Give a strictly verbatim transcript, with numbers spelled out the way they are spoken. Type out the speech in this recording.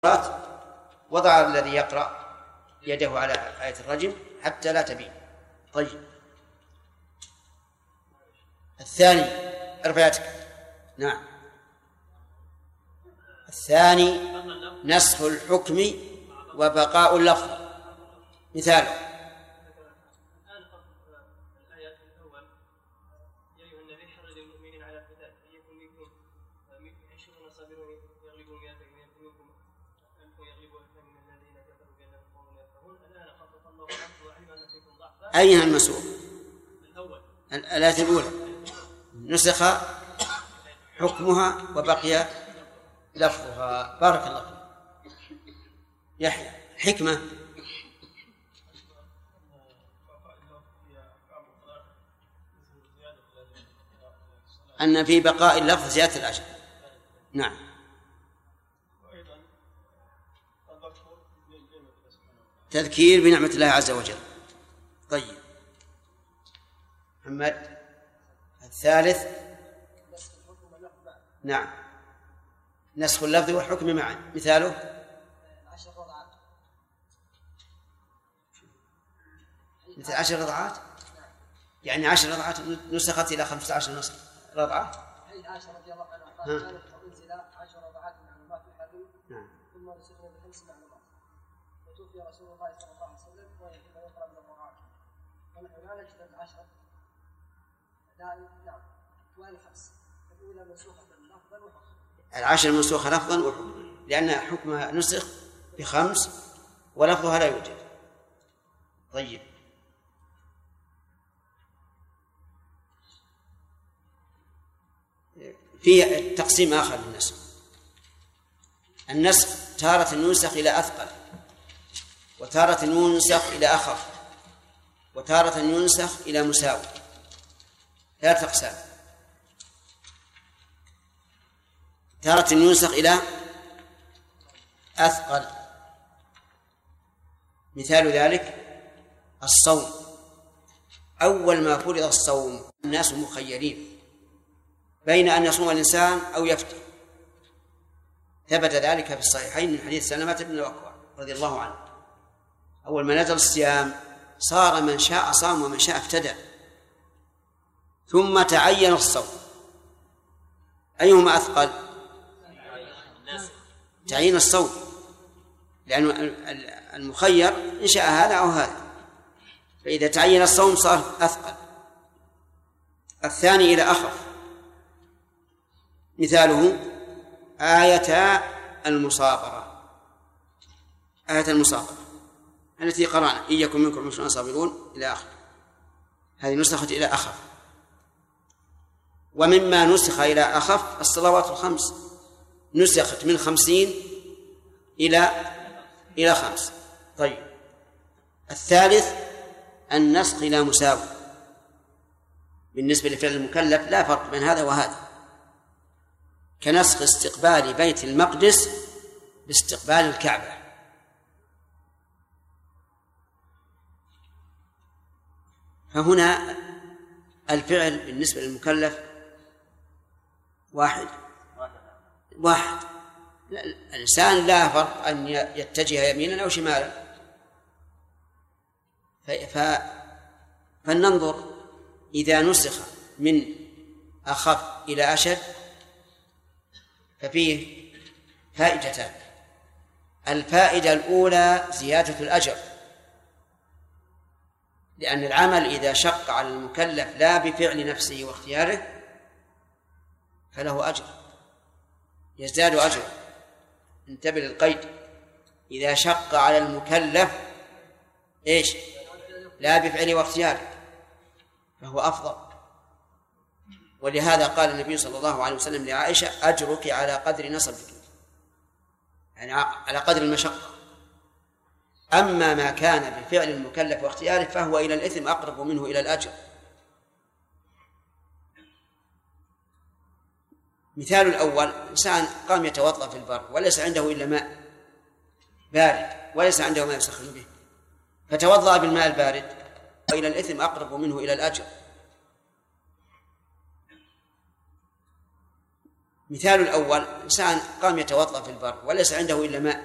وضع الذي يقرأ يده على آية الرجم حتى لا تبين. طيب الثاني ارفع يدك. نعم الثاني نسخ الحكم وبقاء اللفظ. مثال أيها المسؤول الآية الأولى نسخ حكمها وبقي لفظها. بارك الله فيك. يحيى حكمة أن في بقاء اللفظ زيادة الأجر. نعم تذكير بنعمة الله عز وجل. طيب محمد الثالث نعم نسخ اللفظ والحكم معا. مثاله مثل عشر رضعات، يعني عشر رضعات نسخت إلى خمسة عشر نسخ رضعة. عائشة رضي الله عنها قالت كانت أنزل عشر رضعات معلومات الحديث ثم نسخنا بخمس معلومات وتوفي رسول الله صلى الله عليه وسلم ويجب أن يقرأ من الرضعات ونحن لا نجد العشر دائما. نعم وين الخمس الأولى منسوخة لفظا وحكما. العشر منسوخة لفظا وحكما لأن حكمها نسخ بخمس ولفظها لا يوجد. طيب في تقسيم آخر للنسخ. النسخ تارة ينسخ إلى أثقل وتارة ينسخ إلى أخف وتارة ينسخ إلى مساوي. ثلاث أقسام. تارة ينسخ إلى أثقل، مثال ذلك الصوم. أول ما فرض الصوم الناس مخيرين بين أن يصوم الإنسان أو يفطر. ثبت ذلك في الصحيحين من حديث سلمة بن الأكوع رضي الله عنه. أول ما نزل الصيام صار من شاء صام ومن شاء افتدى، ثم تعين الصوم. أيهما أثقل؟ تعيين الصوم، لأن المخير إن شاء هذا أو هذا، فإذا تعين الصوم صار أثقل. الثاني إلى أخف، مثاله آية المصابرة. آية المصابرة التي قرأنا إن يكن منكم عشرون صابرون إلى آخر، هذه نسخت إلى أخف. ومما نسخ إلى أخف الصلوات الخمس، نسخت من خمسين إلى إلى خمس. طيب الثالث النسخ إلى مساوي. بالنسبة لفعل المكلف لا فرق بين هذا وهذا، كنسخ استقبال بيت المقدس باستقبال الكعبة. فهنا الفعل بالنسبة للمكلف واحد واحد الإنسان لا فرق أن يتجه يمينا أو شمالا. فلننظر إذا نسخ من أخف إلى أشد ففيه فائدتان. الفائدة الأولى زيادة الأجر، لأن العمل إذا شق على المكلف لا بفعل نفسه واختياره فله أجر يزداد أجر. انتبه للقيد، إذا شق على المكلف إيش؟ لا بفعل واختياره فهو أفضل. ولهذا قال النبي صلى الله عليه وسلم لعائشة أجرك على قدر نصبك، يعني على قدر المشقة. أما ما كان بفعل المكلف واختياره فهو إلى الإثم أقرب منه إلى الأجر. مثال الأول إنسان قام يتوضأ في البر وليس عنده إلا ماء بارد وليس عنده ماء يسخن به، فتوضأ بالماء البارد وإلى الإثم أقرب منه إلى الأجر. مثال الأول إنسان قام يتوضأ في البر وليس عنده إلا ماء